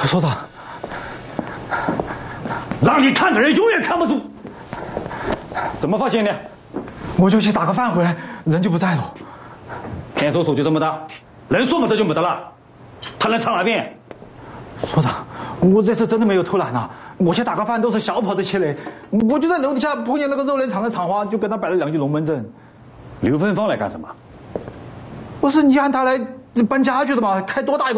所长， 让你看的人永远看不住。怎么发现的？ 我就去打个饭回来，人就不在了。 看守所就这么大，人说没得就没得了，他能藏哪边？ 所长，我这次真的没有偷懒啊！我去打个饭都是小跑着起来，我就在楼底下碰见那个肉联厂的厂花，就跟他摆了2句龙门阵。 刘芬芳来干什么？ 不是你喊他来搬家具的吗？开多大一个